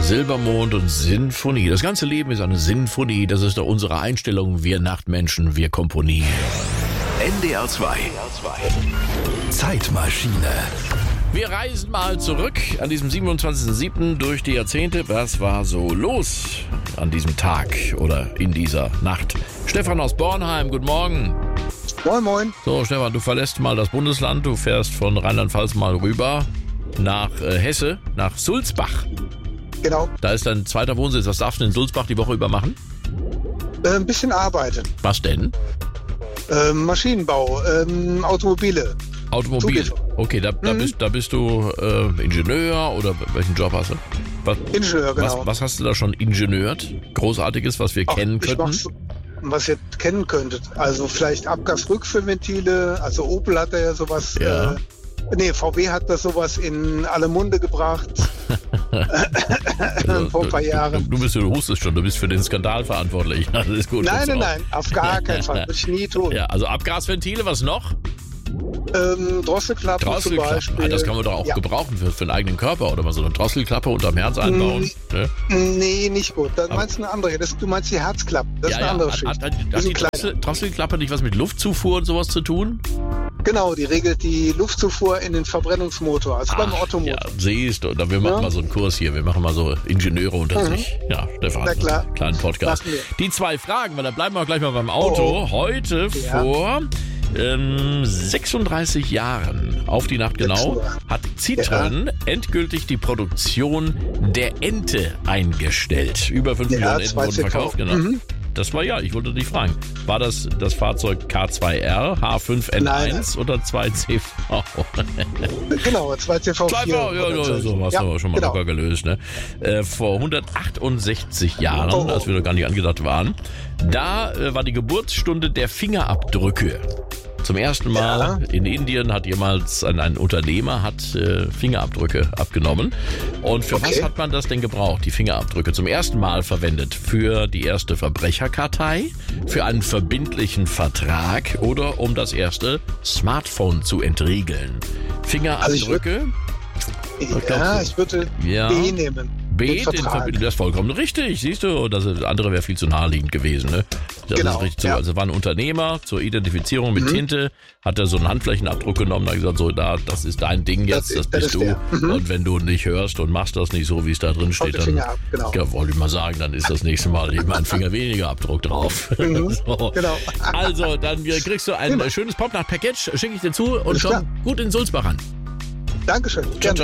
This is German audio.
Silbermond und Sinfonie. Das ganze Leben ist eine Sinfonie. Das ist doch unsere Einstellung. Wir Nachtmenschen, wir komponieren. NDR 2. Zeitmaschine. Wir reisen mal zurück an diesem 27.07. durch die Jahrzehnte. Was war so los an diesem Tag oder in dieser Nacht? Stefan aus Bornheim, guten Morgen. Moin, moin. So, Stefan, du verlässt mal das Bundesland. Du fährst von Rheinland-Pfalz mal rüber nach Hesse, nach Sulzbach. Genau. Da ist dein zweiter Wohnsitz. Was darfst du in Sulzbach die Woche über machen? Ein bisschen arbeiten. Was denn? Maschinenbau, Automobile. Automobil. Zulieferung. Okay, da bist du Ingenieur oder welchen Job hast du? Ingenieur, genau. Was hast du da schon ingeniört? Großartiges, was wir kennen könnten? Was ihr kennen könntet. Also vielleicht Abgasrückführventile. Also Opel hat da ja sowas. Ja. VW hat da sowas in alle Munde gebracht. Vor ein paar Jahren. Du hustest schon, du bist für den Skandal verantwortlich. Das ist gut. Nein, auf gar keinen Fall. Würde ich nie tun. Ja, also Abgasventile, was noch? Drosselklappe zum Beispiel. Das kann man doch auch gebrauchen für einen eigenen Körper oder mal so eine Drosselklappe unterm Herz einbauen. Ne? Nee, nicht gut. Dann meinst du eine andere. Du meinst die Herzklappe. Das ist eine andere Schicht. Hat die Drosselklappe nicht was mit Luftzufuhr und sowas zu tun? Genau, die regelt die Luftzufuhr in den Verbrennungsmotor, also beim Ottomotor. Ja, siehst du, wir machen mal so einen Kurs hier, wir machen mal so Ingenieure unter sich. Ja, Stefan, na klar. Kleinen Podcast. Die zwei Fragen, weil da bleiben wir gleich mal beim Auto. Heute vor 36 Jahren, auf die Nacht genau, hat Citroën endgültig die Produktion der Ente eingestellt. Über 5 Millionen Enten wurden verkauft, genau. Das war ich wollte dich fragen. War das Fahrzeug K2R, H5N1 oder 2CV? Genau, 2CV. 2CV, so hast du schon mal locker gelöst. Ne? Vor 168 Jahren, als wir noch gar nicht angedacht waren, da war die Geburtsstunde der Fingerabdrücke. Zum ersten Mal in Indien hat jemals ein Unternehmer Fingerabdrücke abgenommen. Und für was hat man das denn gebraucht? Die Fingerabdrücke zum ersten Mal verwendet für die erste Verbrecherkartei, für einen verbindlichen Vertrag oder um das erste Smartphone zu entriegeln. Fingerabdrücke? Ich würde B nehmen. B, den Verbindung, das ist vollkommen richtig, siehst du, das andere wäre viel zu naheliegend gewesen, ne? Das ist richtig so. Also war ein Unternehmer zur Identifizierung mit Tinte, hat er so einen Handflächenabdruck genommen, hat gesagt, so, das ist dein Ding jetzt, das bist du. Und wenn du nicht hörst und machst das nicht so, wie es da drin steht, dann, wollte ich mal sagen, dann ist das nächste Mal eben ein Finger weniger Abdruck drauf. So. Genau. Also, dann kriegst du ein schönes Popnacht-Package, schicke ich dir zu und komm gut in Sulzbach an. Dankeschön. Ciao, ciao.